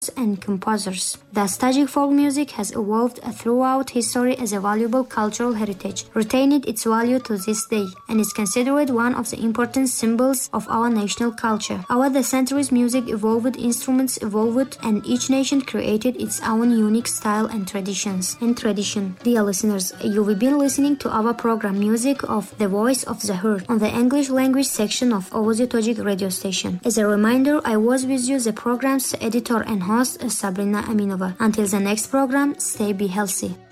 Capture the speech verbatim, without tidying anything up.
and composers. The Tajik folk music has evolved throughout history as a valuable cultural heritage, retaining its value to this day, and is considered one of the important symbols of our national culture. Over the centuries, music evolved, instruments evolved, and each nation created its own unique style and traditions. And tradition. Dear listeners, you've been listening to our program Music of the Voice of the Heart on the English language section of Ovozi Tajik radio station. As a reminder, I was with you, the program's editor and host Sabrina Aminova. Until the next program, stay be healthy.